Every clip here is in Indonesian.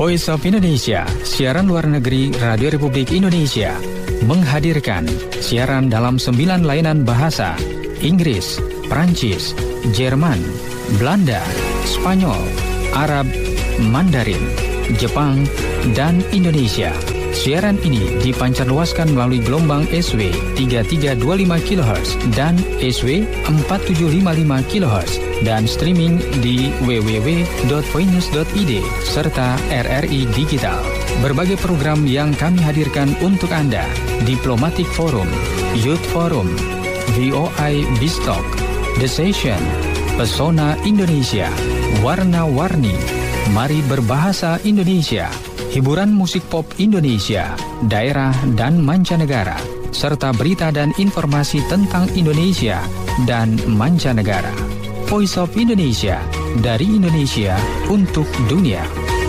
Voice of Indonesia, siaran luar negeri Radio Republik Indonesia, menghadirkan siaran dalam 9 layanan bahasa: Inggris, Prancis, Jerman, Belanda, Spanyol, Arab, Mandarin, Jepang, dan Indonesia. Siaran ini dipancarluaskan melalui gelombang SW 3325 kHz dan SW 4755 kHz dan streaming di www.voinews.id serta RRI Digital. Berbagai program yang kami hadirkan untuk Anda: Diplomatic Forum, Youth Forum, VOI Bistalk, The Session, Pesona Indonesia, Warna-Warni, Mari Berbahasa Indonesia, hiburan musik pop Indonesia, daerah dan mancanegara, serta berita dan informasi tentang Indonesia dan mancanegara. Voice of Indonesia, dari Indonesia untuk dunia.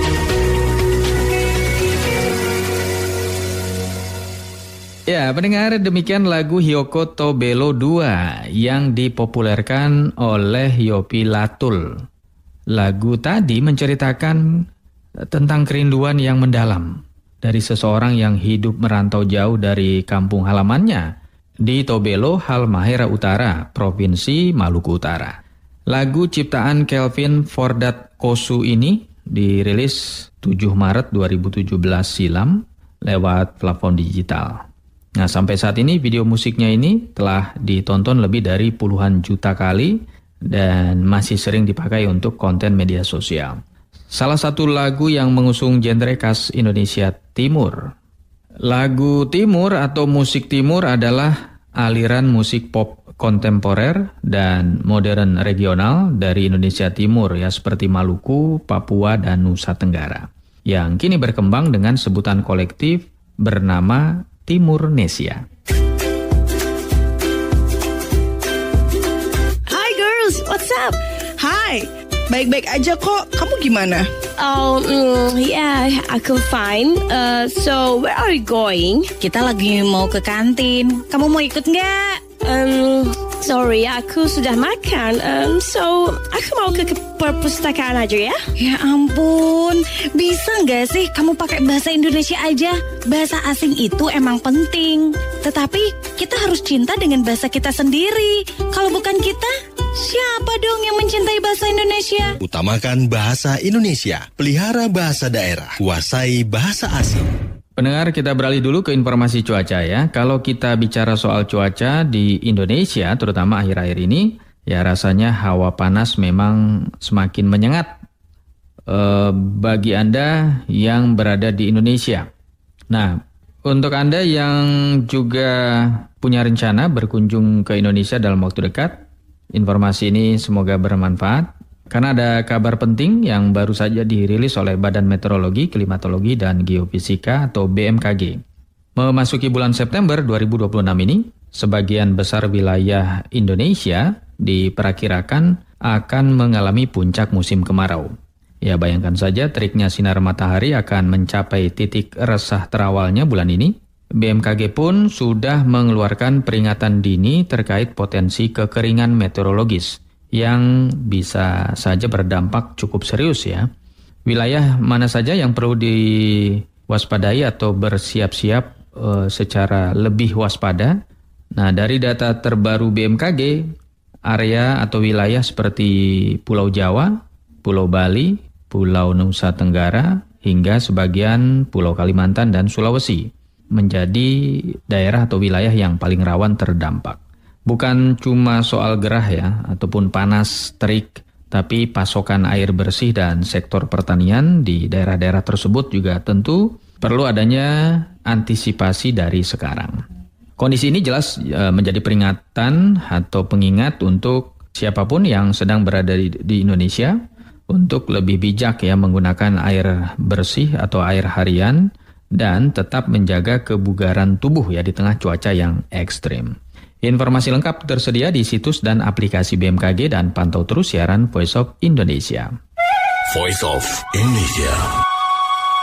Ya, pendengar, demikian lagu Hyoko to Belo 2 yang dipopulerkan oleh Yopi Latul. Lagu tadi menceritakan tentang kerinduan yang mendalam dari seseorang yang hidup merantau jauh dari kampung halamannya di Tobelo, Halmahera Utara, Provinsi Maluku Utara. Lagu ciptaan Kelvin Fordat Kosu ini dirilis 7 Maret 2017 silam lewat platform digital. Nah, sampai saat ini video musiknya ini telah ditonton lebih dari puluhan juta kali dan masih sering dipakai untuk konten media sosial. Salah satu lagu yang mengusung genre khas Indonesia Timur. Lagu Timur atau musik Timur adalah aliran musik pop kontemporer dan modern regional dari Indonesia Timur, ya, seperti Maluku, Papua, dan Nusa Tenggara, yang kini berkembang dengan sebutan kolektif bernama Timurnesia. Hi girls, what's up? Hi, baik-baik aja kok. Kamu gimana? Yeah, aku fine. So where are you going? Kita lagi mau ke kantin. Kamu mau ikut nggak? Sorry, aku sudah makan. So aku mau ke perpustakaan aja ya. Ya ampun, bisa nggak sih kamu pakai bahasa Indonesia aja? Bahasa asing itu emang penting, tetapi kita harus cinta dengan bahasa kita sendiri. Kalau bukan kita, siapa dong yang mencintai bahasa Indonesia? Utamakan bahasa Indonesia, pelihara bahasa daerah, kuasai bahasa asing. Pendengar, kita beralih dulu ke informasi cuaca ya. Kalau kita bicara soal cuaca di Indonesia, terutama akhir-akhir ini, ya rasanya hawa panas memang semakin menyengat bagi Anda yang berada di Indonesia. Nah, untuk Anda yang juga punya rencana berkunjung ke Indonesia dalam waktu dekat, informasi ini semoga bermanfaat. Karena ada kabar penting yang baru saja dirilis oleh Badan Meteorologi, Klimatologi, dan Geofisika atau BMKG. Memasuki bulan September 2026 ini, sebagian besar wilayah Indonesia diperkirakan akan mengalami puncak musim kemarau. Ya, bayangkan saja teriknya sinar matahari akan mencapai titik resah terawalnya bulan ini. BMKG pun sudah mengeluarkan peringatan dini terkait potensi kekeringan meteorologis yang bisa saja berdampak cukup serius ya. Wilayah mana saja yang perlu diwaspadai atau bersiap-siap secara lebih waspada? Nah, dari data terbaru BMKG, area atau wilayah seperti Pulau Jawa, Pulau Bali, Pulau Nusa Tenggara, hingga sebagian Pulau Kalimantan dan Sulawesi menjadi daerah atau wilayah yang paling rawan terdampak. Bukan cuma soal gerah ya, ataupun panas, terik, tapi pasokan air bersih dan sektor pertanian di daerah-daerah tersebut juga tentu perlu adanya antisipasi dari sekarang. Kondisi ini jelas menjadi peringatan atau pengingat untuk siapapun yang sedang berada di Indonesia untuk lebih bijak ya menggunakan air bersih atau air harian dan tetap menjaga kebugaran tubuh ya di tengah cuaca yang ekstrim. Informasi lengkap tersedia di situs dan aplikasi BMKG dan pantau terus siaran Voice of Indonesia. Voice of Indonesia.